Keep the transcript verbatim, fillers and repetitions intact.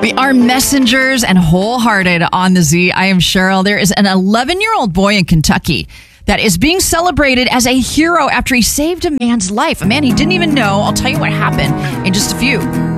We are messengers and wholehearted on the Z. I am Cheryl. There is an eleven-year-old boy in Kentucky that is being celebrated as a hero after he saved a man's life, a man he didn't even know. I'll tell you what happened in just a few.